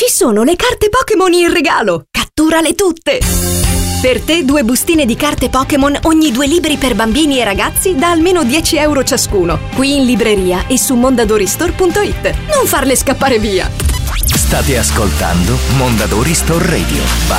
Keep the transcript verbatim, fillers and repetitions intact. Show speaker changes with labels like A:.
A: sono le carte Pokémon in regalo! Catturale tutte! Per te due bustine di carte Pokémon ogni due libri per bambini e ragazzi da almeno dieci euro ciascuno. Qui in libreria e su mondadoristore punto it. Non farle scappare via!
B: State ascoltando Mondadori Store Radio.